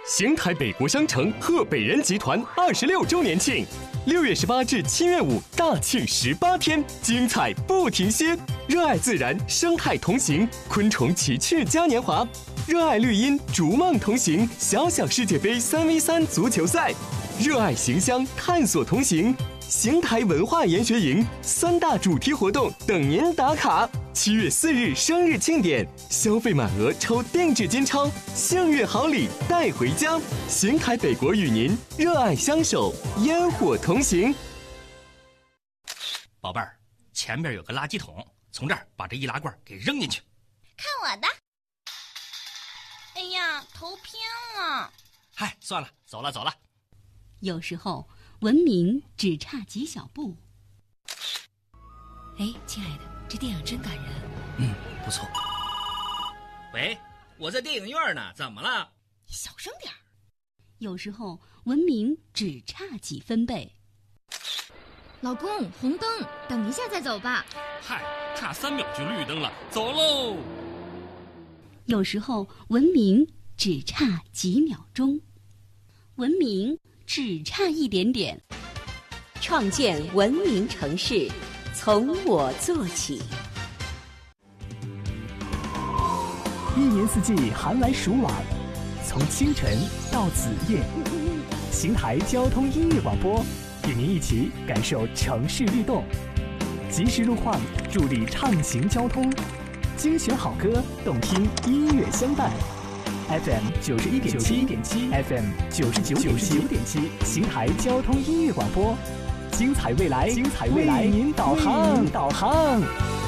邢台北国商城贺北人集团26周年庆，6月18至7月5大庆18天，精彩不停歇。热爱自然，生态同行，昆虫奇趣嘉年华；热爱绿荫，逐梦同行，小小世界杯3v3足球赛；热爱形乡，探索同行。邢台文化研学营3大主题活动等您打卡。7月4日生日庆典，消费满额抽定制金钞，幸运好礼带回家。邢台北国与您热爱相守，烟火同行。 宝贝儿，前边有个垃圾桶，从这儿把这易拉罐给扔进去。 看我的！哎呀，头偏了。 嗨，算了，走了。 有时候文明只差几小步。 哎，亲爱的，这电影真感人。 不错。喂，我在电影院呢，怎么了？ 你小声点儿。 有时候文明只差几分贝。 老公，红灯，等一下再走吧。 嗨，差3秒就绿灯了，走喽。 有时候文明只差几秒钟，文明只差一点点。 创建文明城市，从我做起。 一年四季寒来暑往，从清晨到子夜，邢台交通音乐广播与您一起感受城市律动，及时路况，助力畅行交通，精选好歌，动听音乐相伴。FM 91.7 FM 99.7，邢台交通音乐广播，精彩未来，为您导航。